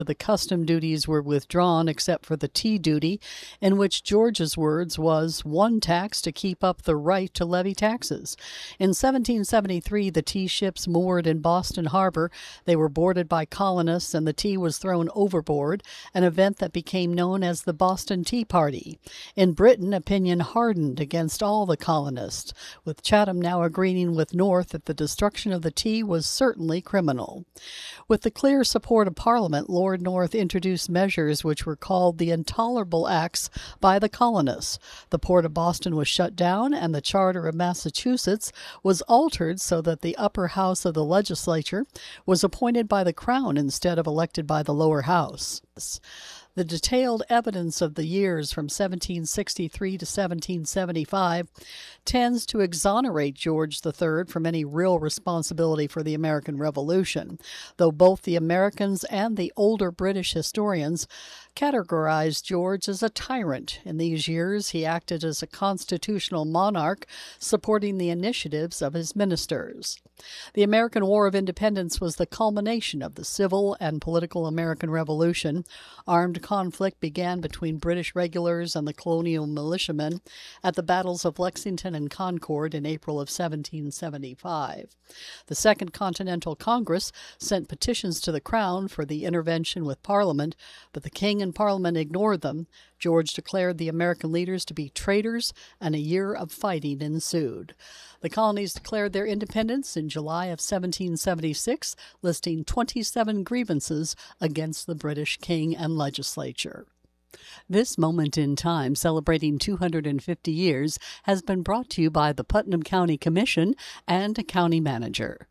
The custom duties were withdrawn except for the tea duty, in which George's words was one tax to keep up the right to levy taxes. In 1773, the tea ships moored in Boston Harbor. They were boarded by colonists, and the tea was thrown overboard, an event that became known as the Boston Tea Party. In Britain, opinion hardened against all the colonists, with Chatham now agreeing with North that the destruction of the tea was certainly criminal. With the clear support of Parliament, Lord North introduced measures which were called the Intolerable Acts by the colonists. The port of Boston was shut down, and the charter of Massachusetts was altered so that the upper house of the legislature was appointed by the Crown instead of elected by the lower house. The detailed evidence of the years from 1763 to 1775 tends to exonerate George III from any real responsibility for the American Revolution, though both the Americans and the older British historians categorized George as a tyrant. In these years, he acted as a constitutional monarch, supporting the initiatives of his ministers. The American War of Independence was the culmination of the civil and political American Revolution. Armed conflict began between British regulars and the colonial militiamen at the battles of Lexington and Concord in April of 1775. The Second Continental Congress sent petitions to the Crown for the intervention with Parliament, but the King and Parliament ignored them. George declared the American leaders to be traitors, and a year of fighting ensued. The colonies declared their independence in July of 1776, listing 27 grievances against the British king and legislature. This moment in time, celebrating 250 years, has been brought to you by the Putnam County Commission and a county manager.